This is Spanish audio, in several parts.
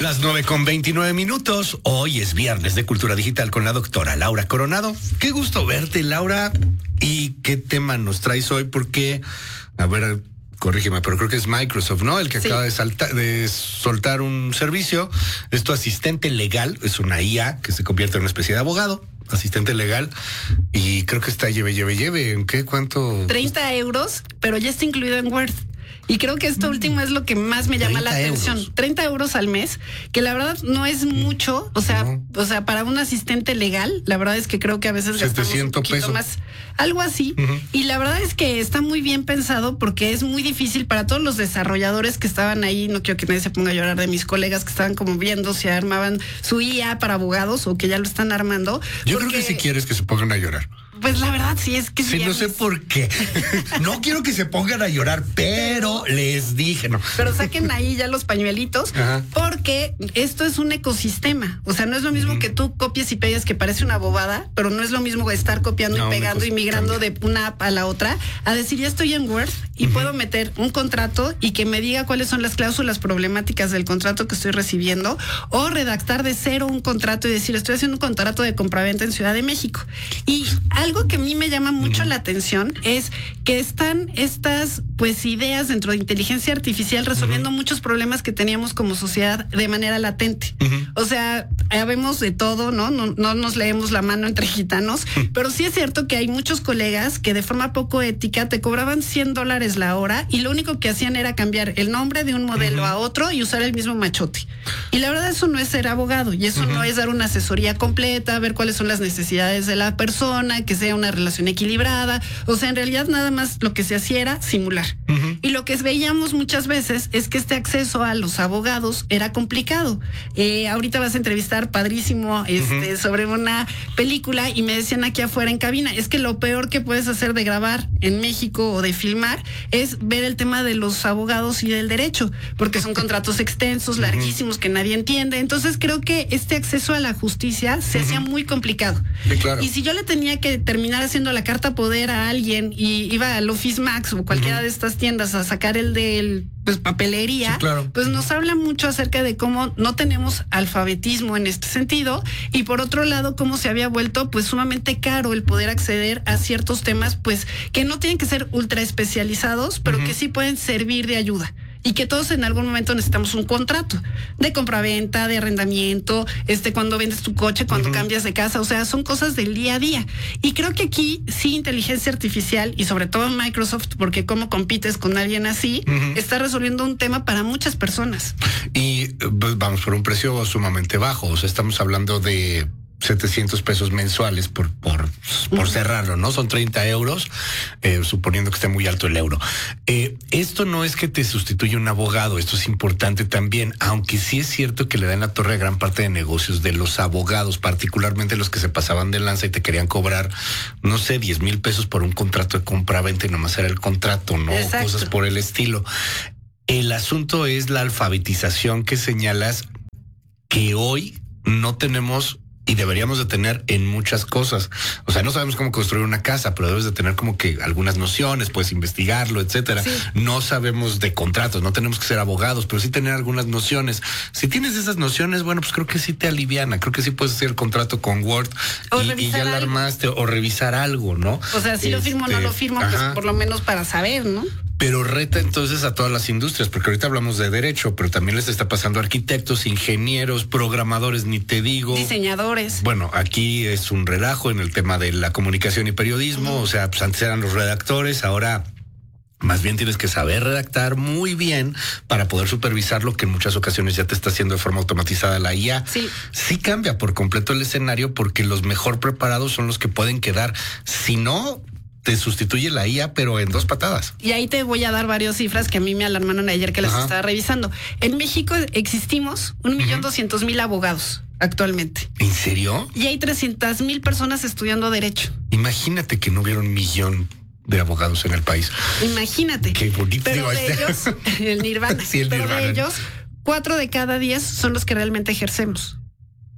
Las 9:29. Hoy es viernes de Cultura Digital con la doctora Laura Coronado. Qué gusto verte, Laura. ¿Y qué tema nos traes hoy? Porque, a ver, corrígeme, pero creo que es Microsoft, ¿no? El que acaba de soltar un servicio. Es tu asistente legal, es una IA que se convierte en una especie de abogado. Asistente legal, y creo que está lleve. ¿En qué? ¿Cuánto? 30 euros, pero ya está incluido en Word. Y creo que esto último es lo que más me llama la atención. 30 euros al mes, que la verdad no es mucho. O sea, para un asistente legal, la verdad es que creo que a veces gastamos un poquito pesos más, algo así. Y la verdad es que está muy bien pensado porque es muy difícil para todos los desarrolladores que estaban ahí. No quiero que nadie se ponga a llorar de mis colegas que estaban como viendo si armaban su IA para abogados o que ya lo están armando. Yo creo que si quieres que se pongan a llorar. Pues la verdad sí es que sí, no sé por qué. No quiero que se pongan a llorar, pero les dije, no. Pero saquen ahí ya los pañuelitos, porque esto es un ecosistema. O sea, no es lo mismo que tú copies y pegues, que parece una bobada, pero no es lo mismo estar copiando y pegando y migrando de una app a la otra, a decir, ya estoy en Word y puedo meter un contrato y que me diga cuáles son las cláusulas problemáticas del contrato que estoy recibiendo, o redactar de cero un contrato y decir, estoy haciendo un contrato de compraventa en Ciudad de México. Y algo que a mí me llama mucho la atención es que están estas ideas dentro de inteligencia artificial resolviendo muchos problemas que teníamos como sociedad de manera latente. O sea, vemos de todo, ¿no? No nos leemos la mano entre gitanos, pero sí es cierto que hay muchos colegas que de forma poco ética te cobraban $100 la hora y lo único que hacían era cambiar el nombre de un modelo a otro y usar el mismo machote. Y la verdad eso no es ser abogado y eso no es dar una asesoría completa, ver cuáles son las necesidades de la persona, que sea una relación equilibrada. O sea, en realidad nada más lo que se hacía era simular. Y lo que veíamos muchas veces es que este acceso a los abogados era complicado. Ahorita vas a entrevistar padrísimo sobre una película y me decían aquí afuera en cabina, es que lo peor que puedes hacer de grabar en México o de filmar es ver el tema de los abogados y del derecho, porque son contratos extensos, larguísimos, que nadie entiende. Entonces creo que este acceso a la justicia se hacía muy complicado. Sí, claro. Y si yo le tenía que terminar haciendo la carta poder a alguien y iba al Office Max o cualquiera de estas tiendas a sacar el del papelería, pues nos habla mucho acerca de cómo no tenemos alfabetismo en este sentido, y por otro lado cómo se había vuelto sumamente caro el poder acceder a ciertos temas que no tienen que ser ultra especializados, pero que sí pueden servir de ayuda. Y que todos en algún momento necesitamos un contrato de compraventa, de arrendamiento, cuando vendes tu coche, cuando cambias de casa. O sea, son cosas del día a día. Y creo que aquí sí inteligencia artificial y sobre todo Microsoft, porque cómo compites con alguien así, está resolviendo un tema para muchas personas. Y vamos por un precio sumamente bajo. O sea, estamos hablando de $700 mensuales por cerrarlo, ¿no? Son 30 euros, suponiendo que esté muy alto el euro. Esto no es que te sustituya un abogado, esto es importante también, aunque sí es cierto que le dan la torre a gran parte de negocios de los abogados, particularmente los que se pasaban de lanza y te querían cobrar, no sé, $10,000 por un contrato de compra-venta y nomás era el contrato, ¿no? Exacto. Cosas por el estilo. El asunto es la alfabetización que señalas que hoy no tenemos y deberíamos de tener en muchas cosas. O sea, no sabemos cómo construir una casa, pero debes de tener como que algunas nociones, puedes investigarlo, etcétera. Sí. No sabemos de contratos, no tenemos que ser abogados, pero sí tener algunas nociones. Si tienes esas nociones, bueno, pues creo que sí te aliviana, creo que sí puedes hacer el contrato con Word y ya lo armaste, o revisar algo, ¿no? O sea, si lo firmo o no lo firmo, pues por lo menos para saber, ¿no? Pero reta entonces a todas las industrias, porque ahorita hablamos de derecho, pero también les está pasando a arquitectos, ingenieros, programadores, ni te digo. Diseñadores. Bueno, aquí es un relajo en el tema de la comunicación y periodismo. O sea, pues antes eran los redactores, ahora más bien tienes que saber redactar muy bien para poder supervisar lo que en muchas ocasiones ya te está haciendo de forma automatizada la IA. Sí cambia por completo el escenario, porque los mejor preparados son los que pueden quedar. Si no, te sustituye la IA, pero en 2 patadas. Y ahí te voy a dar varias cifras que a mí me alarmaron ayer que las estaba revisando. En México existimos 1,200,000 abogados actualmente. ¿En serio? Y hay 300,000 personas estudiando derecho. Imagínate que no hubiera 1,000,000 de abogados en el país. Imagínate. Qué bonito. Pero de ellos, el Nirvana. Sí, el pero Nirvana. de ellos, 4 de cada 10 son los que realmente ejercemos.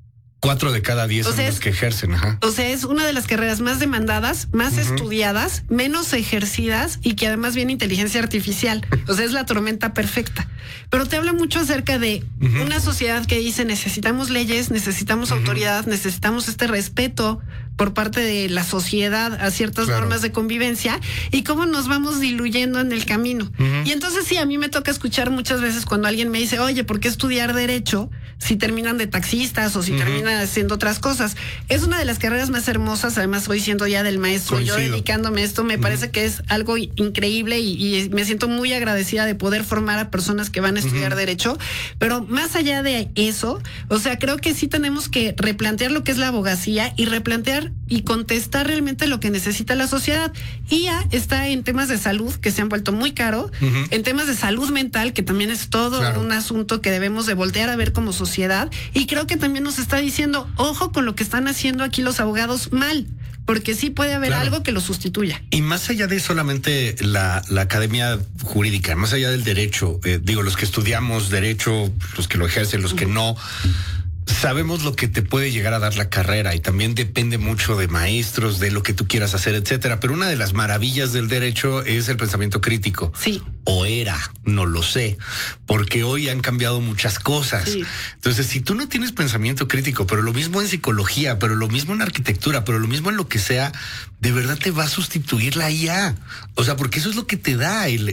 4 de cada 10 son los que ejercen. Ajá. O sea, es una de las carreras más demandadas, más estudiadas, menos ejercidas y que además viene inteligencia artificial. O sea, es la tormenta perfecta. Pero te habla mucho acerca de una sociedad que dice necesitamos leyes, necesitamos autoridad, necesitamos este respeto por parte de la sociedad a ciertas normas de convivencia y cómo nos vamos diluyendo en el camino. Y entonces sí, a mí me toca escuchar muchas veces cuando alguien me dice, oye, ¿por qué estudiar derecho si terminan de taxistas o si terminan haciendo otras cosas? Es una de las carreras más hermosas, además hoy siendo ya del maestro, yo dedicándome a esto, me parece que es algo increíble y me siento muy agradecida de poder formar a personas que van a estudiar derecho, pero más allá de eso, o sea, creo que sí tenemos que replantear lo que es la abogacía y replantear y contestar realmente lo que necesita la sociedad. IA está en temas de salud que se han vuelto muy caro, en temas de salud mental que también es todo un asunto que debemos de voltear a ver como sociedad, y creo que también nos está diciendo, ojo con lo que están haciendo aquí los abogados mal, porque sí puede haber algo que lo sustituya. Y más allá de solamente la academia jurídica, más allá del derecho, los que estudiamos derecho, los que lo ejercen, los que no, sabemos lo que te puede llegar a dar la carrera y también depende mucho de maestros, de lo que tú quieras hacer, etcétera. Pero una de las maravillas del derecho es el pensamiento crítico. Sí. O era, no lo sé, porque hoy han cambiado muchas cosas. Sí. Entonces, si tú no tienes pensamiento crítico, pero lo mismo en psicología, pero lo mismo en arquitectura, pero lo mismo en lo que sea, de verdad te va a sustituir la IA. O sea, porque eso es lo que te da en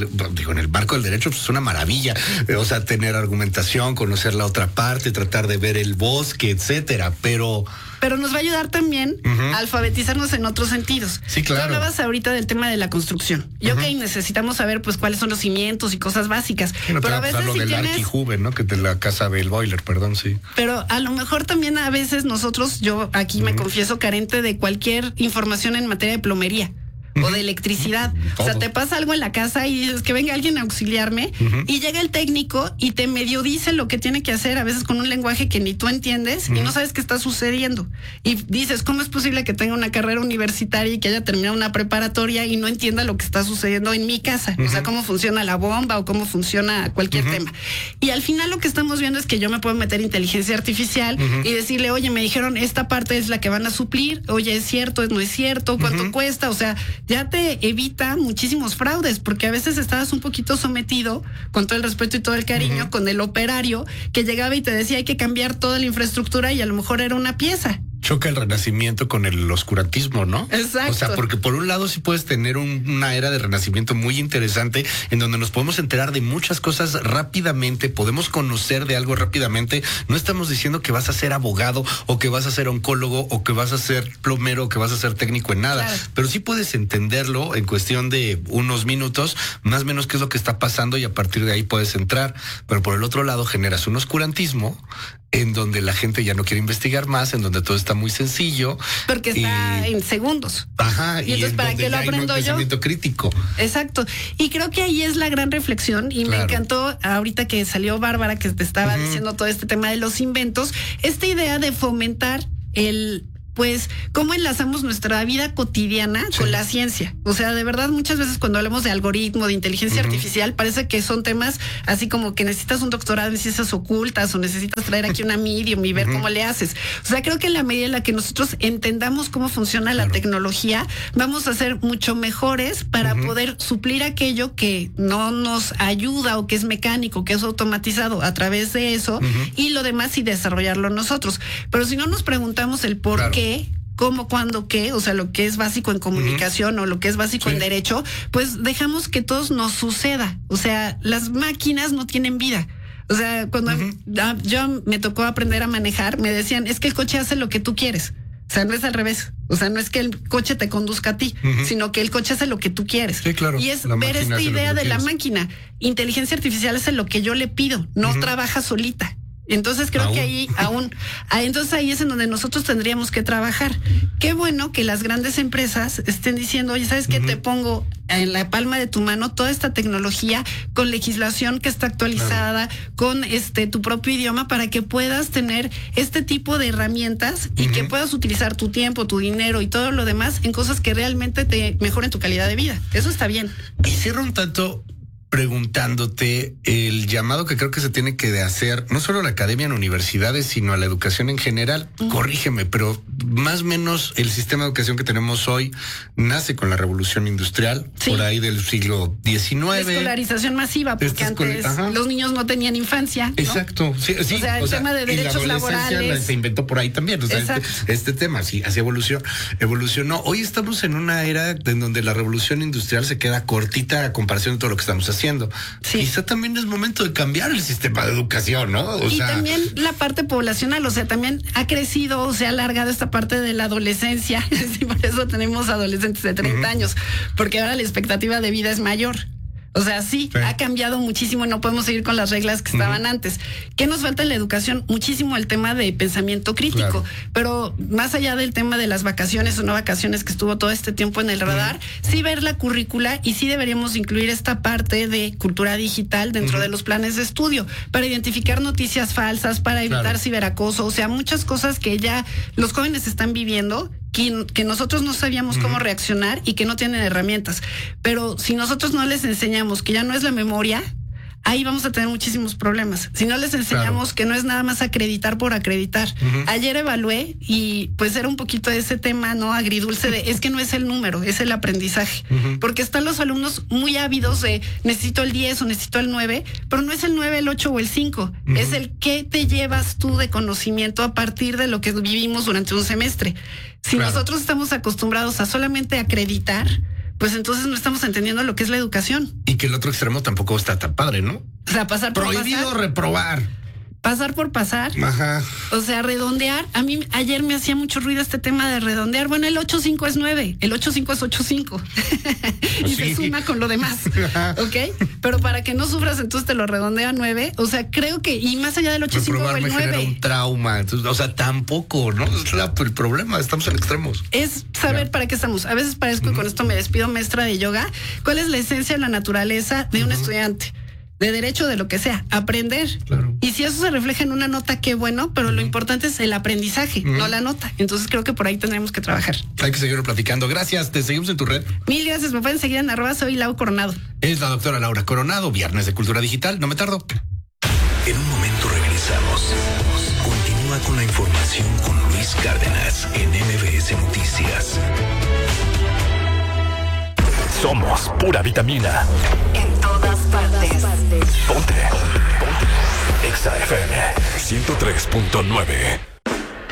el marco del derecho, pues es una maravilla. O sea, tener argumentación, conocer la otra parte, tratar de ver el bosque, etcétera, pero nos va a ayudar también a alfabetizarnos en otros sentidos. Sí, claro. Tú hablabas ahorita del tema de la construcción. Y necesitamos saber pues cuáles son los cimientos y cosas básicas. Bueno, pero a veces lo del Arquijuve, ¿no? Que de la casa del boiler, perdón, sí. Pero a lo mejor también a veces nosotros, yo aquí me confieso carente de cualquier información en materia de plomería o de electricidad. Todo. O sea, te pasa algo en la casa y dices que venga alguien a auxiliarme y llega el técnico y te medio dice lo que tiene que hacer, a veces con un lenguaje que ni tú entiendes y no sabes qué está sucediendo. Y dices, ¿cómo es posible que tenga una carrera universitaria y que haya terminado una preparatoria y no entienda lo que está sucediendo en mi casa? O sea, cómo funciona la bomba o cómo funciona cualquier tema. Y al final lo que estamos viendo es que yo me puedo meter inteligencia artificial y decirle, oye, me dijeron esta parte es la que van a suplir, oye, ¿es cierto? ¿No es cierto? ¿Cuánto cuesta? O sea, ya te evita muchísimos fraudes, porque a veces estabas un poquito sometido, con todo el respeto y todo el cariño, con el operario que llegaba y te decía hay que cambiar toda la infraestructura y a lo mejor era una pieza. Choca el renacimiento con el oscurantismo, ¿no? Exacto. O sea, porque por un lado sí puedes tener una era de renacimiento muy interesante en donde nos podemos enterar de muchas cosas rápidamente, podemos conocer de algo rápidamente. No estamos diciendo que vas a ser abogado o que vas a ser oncólogo o que vas a ser plomero o que vas a ser técnico en nada, pero sí puedes entenderlo en cuestión de unos minutos, más o menos qué es lo que está pasando y a partir de ahí puedes entrar. Pero por el otro lado generas un oscurantismo en donde la gente ya no quiere investigar más, en donde todo está muy sencillo. Porque está en segundos. Ajá. Y entonces, ¿para qué lo aprendo yo? Pensamiento crítico. Exacto. Y creo que ahí es la gran reflexión y me encantó ahorita que salió Bárbara, que te estaba diciendo todo este tema de los inventos, esta idea de fomentar pues, cómo enlazamos nuestra vida cotidiana con la ciencia. O sea, de verdad, muchas veces cuando hablamos de algoritmo, de inteligencia artificial, parece que son temas así como que necesitas un doctorado en ciencias ocultas o necesitas traer aquí una medium y ver cómo le haces. O sea, creo que en la medida en la que nosotros entendamos cómo funciona la tecnología, vamos a ser mucho mejores para poder suplir aquello que no nos ayuda o que es mecánico, que es automatizado a través de eso y lo demás y desarrollarlo nosotros. Pero si no nos preguntamos el por qué, cómo, cuándo, qué, o sea, lo que es básico en comunicación o lo que es básico en derecho, pues dejamos que todo nos suceda. O sea, las máquinas no tienen vida. O sea, cuando yo me tocó aprender a manejar, me decían, es que el coche hace lo que tú quieres. O sea, no es al revés. O sea, no es que el coche te conduzca a ti, sino que el coche hace lo que tú quieres. Sí, claro. Y es ver esta idea de la máquina. Inteligencia artificial hace lo que yo le pido, no trabaja solita. Entonces creo que entonces ahí es en donde nosotros tendríamos que trabajar. Qué bueno que las grandes empresas estén diciendo, oye, ¿sabes qué? Te pongo en la palma de tu mano toda esta tecnología con legislación que está actualizada, con tu propio idioma para que puedas tener este tipo de herramientas y que puedas utilizar tu tiempo, tu dinero y todo lo demás en cosas que realmente te mejoren tu calidad de vida. Eso está bien. Y cierro un tanto preguntándote el llamado que creo que se tiene que hacer, no solo a la academia en universidades, sino a la educación en general. Corrígeme, pero más o menos el sistema de educación que tenemos hoy nace con la revolución industrial, por ahí del siglo XIX. La escolarización masiva, porque antes los niños no tenían infancia, ¿no? Exacto. Sí, o sea, el tema de derechos laborales se inventó por ahí también. O sea, este tema, sí, así evolucionó. Hoy estamos en una era en donde la revolución industrial se queda cortita a comparación de todo lo que estamos haciendo. Sí. Quizá también es momento de cambiar el sistema de educación, ¿no? Y también la parte poblacional, o sea, también ha crecido, o se ha alargado esta parte de la adolescencia. Y por eso tenemos adolescentes de 30 años, porque ahora la expectativa de vida es mayor. O sea, sí, ha cambiado muchísimo y no podemos seguir con las reglas que estaban antes. ¿Qué nos falta en la educación? Muchísimo el tema de pensamiento crítico, pero más allá del tema de las vacaciones o no vacaciones que estuvo todo este tiempo en el radar, sí ver la currícula y sí deberíamos incluir esta parte de cultura digital dentro de los planes de estudio para identificar noticias falsas, para evitar ciberacoso, o sea, muchas cosas que ya los jóvenes están viviendo que nosotros no sabíamos cómo reaccionar y que no tienen herramientas. Pero si nosotros no les enseñamos que ya no es la memoria, ahí vamos a tener muchísimos problemas. Si no les enseñamos que no es nada más acreditar por acreditar. Ayer evalué y pues era un poquito de ese tema, ¿no? Agridulce de, es que no es el número, es el aprendizaje. Porque están los alumnos muy ávidos de necesito el 10 o necesito el 9, pero no es el 9, el 8 o el 5. Es el qué te llevas tú de conocimiento a partir de lo que vivimos durante un semestre. Si nosotros estamos acostumbrados a solamente acreditar, pues entonces no estamos entendiendo lo que es la educación. Y que el otro extremo tampoco está tan padre, ¿no? O sea, pasar por prohibido reprobar. Pasar por pasar. Ajá. O sea, redondear. A mí ayer me hacía mucho ruido este tema de redondear. Bueno, el 8-5 es 9, el 8-5 es 8-5. Y se suma con lo demás. ¿Ok? Pero para que no sufras, entonces te lo redondea a 9. O sea, creo que, y más allá del 8-5 o el 9. Genera un trauma. Entonces, o sea, tampoco, ¿no? Es el problema, estamos en extremos. Es saber para qué estamos. A veces parezco, y con esto me despido, maestra de yoga, ¿cuál es la esencia de la naturaleza de un estudiante? De derecho, de lo que sea, aprender. Y si eso se refleja en una nota, qué bueno, pero lo importante es el aprendizaje, no la nota. Entonces creo que por ahí tendremos que trabajar. Hay que seguirlo platicando. Gracias, te seguimos en tu red. Mil gracias, me pueden seguir en @ soy Lau Coronado. Es la doctora Laura Coronado, viernes de Cultura Digital, no me tardo. En un momento regresamos. Continúa con la información con Luis Cárdenas en MBS Noticias. Somos pura vitamina. En todas partes. Ponte. Exa FM 103.9.